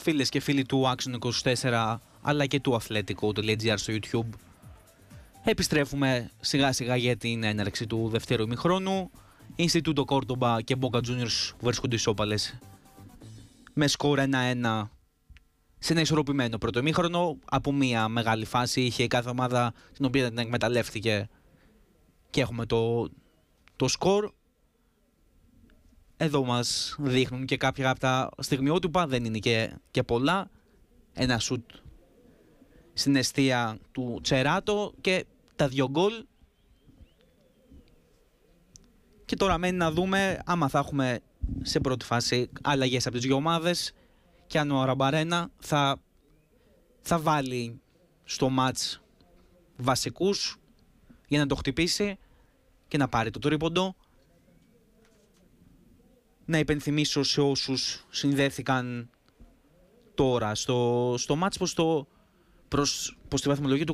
φίλες και φίλοι του Action 24 αλλά και του Atletico.gr στο YouTube. Επιστρέφουμε σιγά σιγά για την έναρξη του δευτέρου ημιχρόνου. Ινστιτούτο Κόρτομπα και Boca Juniors βρίσκονται ισόπαλες με σκορ 1-1 σε ένα ισορροπημένο πρώτο ημίχρονο. Από μια μεγάλη φάση είχε κάθε ομάδα την οποία την εκμεταλλεύτηκε και έχουμε το σκορ. Εδώ μας δείχνουν και κάποια από τα στιγμιότυπα, δεν είναι και πολλά. Ένα σουτ στην εστία του Τσεράτο και τα 2 γκολ. Και τώρα μένει να δούμε άμα θα έχουμε σε πρώτη φάση αλλαγές από τις 2 ομάδες και αν ο Αραμπαρένα θα βάλει στο μάτς βασικούς για να το χτυπήσει και να πάρει το τρίποντο. Να υπενθυμίσω σε όσους συνδέθηκαν τώρα στο μάτς πως τη βαθμολογία του